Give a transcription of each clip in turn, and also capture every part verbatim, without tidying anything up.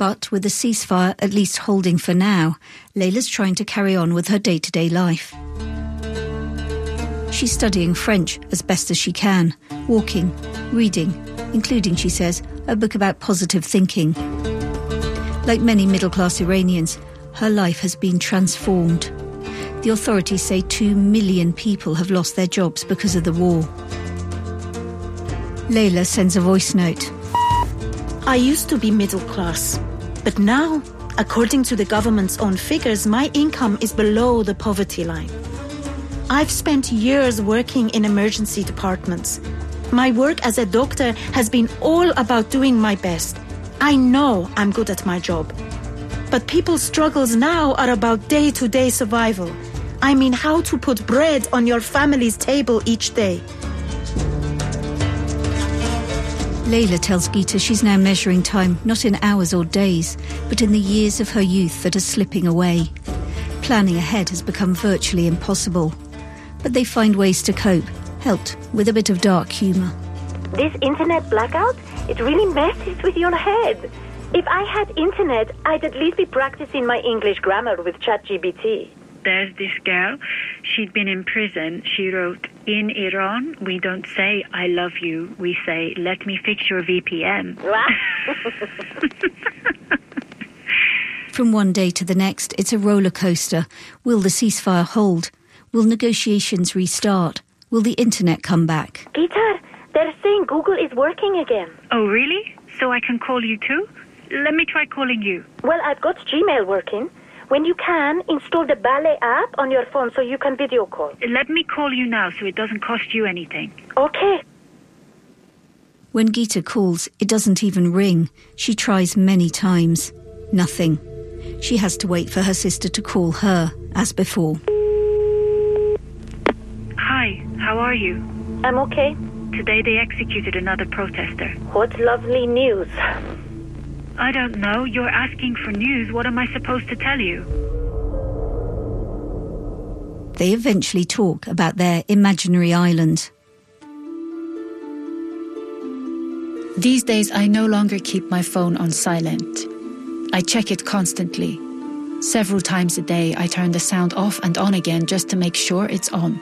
But with the ceasefire at least holding for now, Layla's trying to carry on with her day-to-day life. She's studying French as best as she can, walking, reading, including, she says, a book about positive thinking. Like many middle-class Iranians, her life has been transformed. The authorities say two million people have lost their jobs because of the war. Layla sends a voice note. I used to be middle class, but now, according to the government's own figures, my income is below the poverty line. I've spent years working in emergency departments. My work as a doctor has been all about doing my best. I know I'm good at my job. But people's struggles now are about day-to-day survival. I mean, how to put bread on your family's table each day. Layla tells Geeta she's now measuring time not in hours or days, but in the years of her youth that are slipping away. Planning ahead has become virtually impossible. But they find ways to cope, helped with a bit of dark humour. This internet blackout, it really messes with your head. If I had internet, I'd at least be practicing my English grammar with ChatGPT. There's this girl, she'd been in prison. She wrote, in Iran, we don't say I love you. We say, let me fix your V P N. From one day to the next, it's a roller coaster. Will the ceasefire hold? Will negotiations restart? Will the internet come back? Geeta, they're saying Google is working again. Oh, really? So I can call you too? Let me try calling you. Well, I've got Gmail working. When you can, install the Ballet app on your phone so you can video call. Let me call you now so it doesn't cost you anything. Okay. When Geeta calls, it doesn't even ring. She tries many times. Nothing. She has to wait for her sister to call her, as before. Hi, how are you? I'm okay. Today they executed another protester. What lovely news. I don't know. You're asking for news. What am I supposed to tell you? They eventually talk about their imaginary island. These days, I no longer keep my phone on silent. I check it constantly. Several times a day, I turn the sound off and on again just to make sure it's on.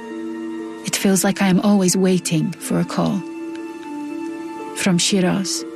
It feels like I am always waiting for a call. From Shiraz.